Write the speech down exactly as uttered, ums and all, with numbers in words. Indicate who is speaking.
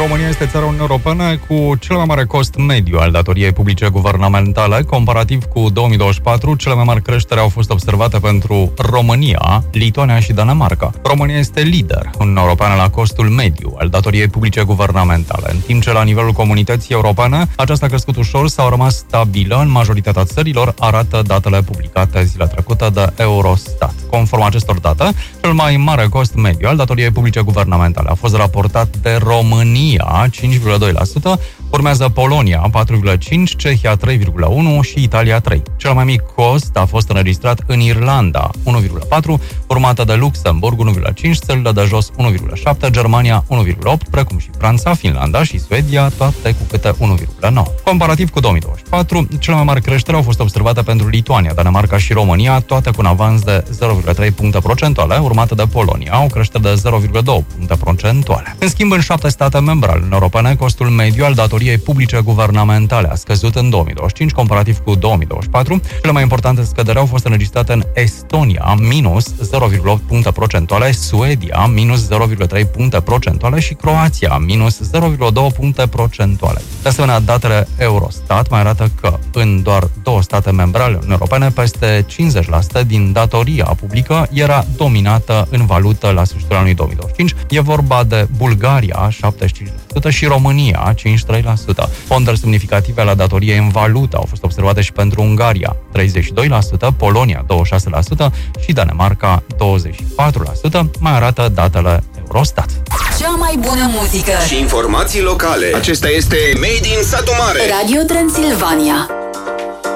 Speaker 1: România este țara Uniunii Europene cu cel mai mare cost mediu al datoriei publice guvernamentale. Comparativ cu două mii douăzeci și patru, cele mai mari creșteri au fost observate pentru România, Lituania și Danemarca. România este lider în Uniunea Europeană la costul mediu al datoriei publice guvernamentale, în timp ce la nivelul comunității europene aceasta a crescut ușor sau a rămas stabilă în majoritatea țărilor, arată datele publicate zilele trecute de Eurostat. Conform acestor date, cel mai mare cost mediu al datoriei publice guvernamentale a fost raportat de România, cinci virgulă doi la sută, urmează Polonia, patru virgulă cinci la sută, Cehia, trei virgulă unu la sută și Italia, trei la sută. Cel mai mic cost a fost înregistrat în Irlanda, unu virgulă patru la sută, urmată de Luxemburg, unu virgulă cinci la sută, țările de jos, unu virgulă șapte la sută, Germania, unu virgulă opt la sută, precum și Franța, Finlanda și Suedia, toate cu câte unu virgulă nouă la sută. Comparativ cu două mii douăzeci și patru, cele mai mari creșteri au fost observate pentru Lituania, Danemarca și România, toate cu un avans de zero virgulă trei puncte procentuale, urmată de Polonia, o creștere de zero virgulă doi puncte procentuale. În schimb, în șapte state membre ale Uniunii Europene, costul mediu al datoriei publice guvernamentale a scăzut în două mii douăzeci și cinci, comparativ cu două mii douăzeci și patru. Cele mai importante scăderi au fost înregistrate în Estonia, minus zero virgulă opt puncte procentuale, Suedia, minus zero virgulă trei puncte procentuale și Croația, minus zero virgulă doi puncte procentuale. De asemenea, datele Eurostat mai arată că în doar două state membre ale Uniunii Europene, peste cincizeci la sută din datoria publică era dominată în valută la sfârșitul anului două mii douăzeci și cinci. E vorba de Bulgaria, șaptezeci și cinci la sută, și România, cincizeci și trei la sută. Ponderi semnificative la datorie în valută au fost observate și pentru Ungaria, treizeci și doi la sută, Polonia, douăzeci și șase la sută și Danemarca, douăzeci și patru la sută, mai arată datele Eurostat.
Speaker 2: Cea mai bună muzică
Speaker 3: și informații locale. Acesta este Made in Satu Mare.
Speaker 2: Radio Transilvania.